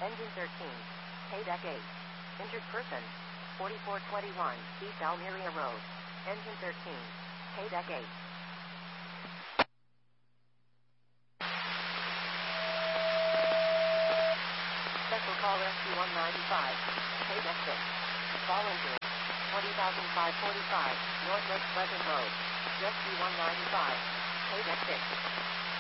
Engine 13. K-Deck 8. Injured person. 4421 East Almeria Road. Engine 13. K-Deck 8. Special call SC-195. K-Deck 6. Fall injury. 20,545 North Lake Pleasant Road. SC-195. K-Deck 6.